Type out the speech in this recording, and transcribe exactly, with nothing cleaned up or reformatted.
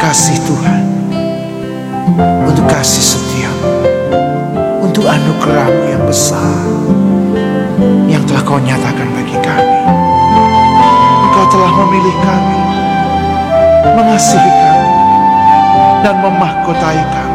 kasih Tuhan, untuk kasih setia-Mu, untuk anugerah-Mu yang besar yang telah Kau nyatakan bagi kami. Engkau telah memilih kami, mengasihi kami, dan memahkotai kami